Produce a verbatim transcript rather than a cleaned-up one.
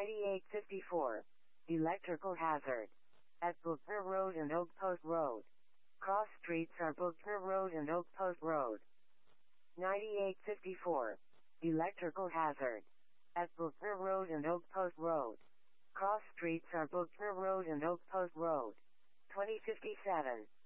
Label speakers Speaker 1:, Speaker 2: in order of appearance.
Speaker 1: ninety-eight fifty-four. Electrical hazard. At Buchner Road and Oak Post Road. Cross streets are Buchner Road and Oak Post Road. ninety-eight fifty-four. Electrical hazard. At Buchner Road and Oak Post Road. Cross streets are Buchner Road and Oak Post Road. twenty fifty-seven.